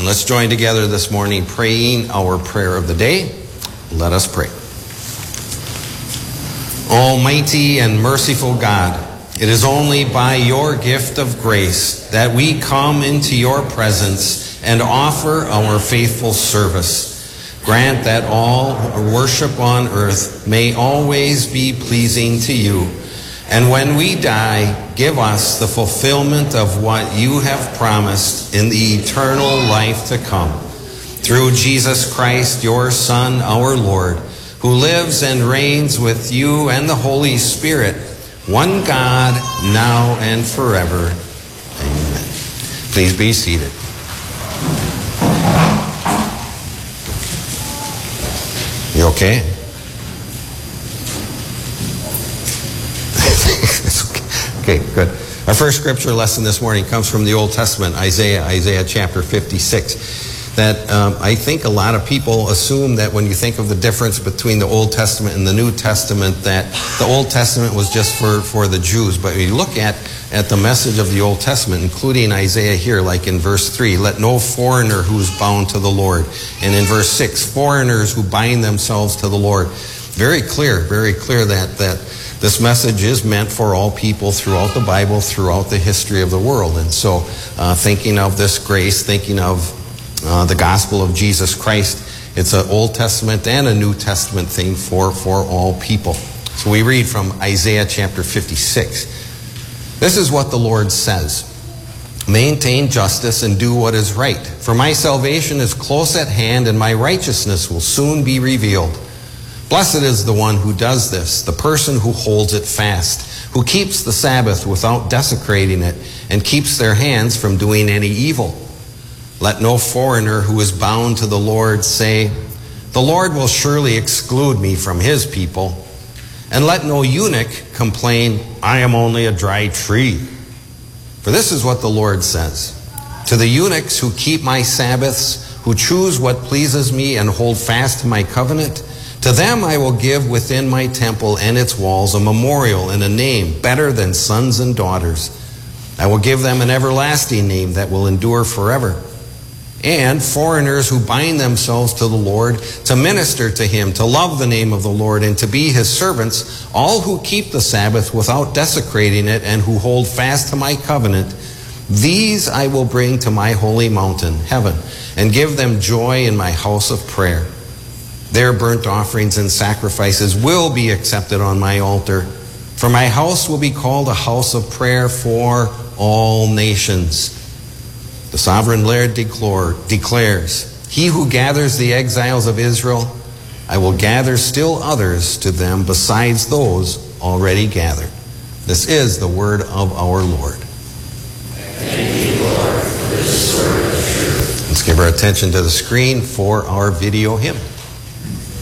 Let's join together this morning praying our prayer of the day. Let us pray. Almighty and merciful God, it is only by your gift of grace that we come into your presence and offer our faithful service. Grant that all worship on earth may always be pleasing to you. And when we die, give us the fulfillment of what you have promised in the eternal life to come. Through Jesus Christ, your Son, our Lord, who lives and reigns with you and the Holy Spirit, one God, now and forever. Amen. Please be seated. You okay? Okay, good. Our first scripture lesson this morning comes from the Old Testament, Isaiah chapter 56. That I think a lot of people assume that when you think of the difference between the Old Testament and the New Testament, that the Old Testament was just for the Jews. But when you look at the message of the Old Testament, including Isaiah here, like in verse 3, let no foreigner who is bound to the Lord. And in verse 6, foreigners who bind themselves to the Lord. Very clear that this message is meant for all people throughout the Bible, throughout the history of the world. And so thinking of this grace, thinking of the gospel of Jesus Christ, it's an Old Testament and a New Testament thing for all people. So we read from Isaiah chapter 56. This is what the Lord says. Maintain justice and do what is right, for my salvation is close at hand and my righteousness will soon be revealed. Blessed is the one who does this, the person who holds it fast, who keeps the Sabbath without desecrating it, and keeps their hands from doing any evil. Let no foreigner who is bound to the Lord say, the Lord will surely exclude me from his people. And let no eunuch complain, I am only a dry tree. For this is what the Lord says, to the eunuchs who keep my Sabbaths, who choose what pleases me and hold fast to my covenant, to them I will give within my temple and its walls a memorial and a name better than sons and daughters. I will give them an everlasting name that will endure forever. And foreigners who bind themselves to the Lord, to minister to him, to love the name of the Lord, and to be his servants, all who keep the Sabbath without desecrating it and who hold fast to my covenant, these I will bring to my holy mountain, heaven, and give them joy in my house of prayer. Their burnt offerings and sacrifices will be accepted on my altar, for my house will be called a house of prayer for all nations. The sovereign Lord declares, he who gathers the exiles of Israel, I will gather still others to them besides those already gathered. This is the word of our Lord. Thank you, Lord, for this word of truth. Let's give our attention to the screen for our video hymn.